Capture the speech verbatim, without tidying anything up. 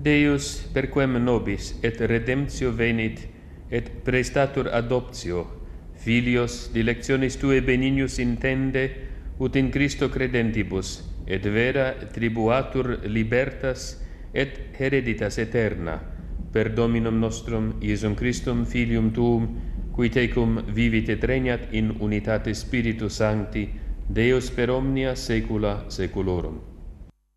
Deus perquem nobis et redemptio venit et prestatur adoptio filios dilectionis Tuae benignus intende ut in Christo credentibus et vera tribuatur libertas et hereditas aeterna per Dominum nostrum Iesum Christum Filium Tuum, qui tecum vivit et regnat in unitate Spiritus Sancti, Deus per omnia saecula saeculorum.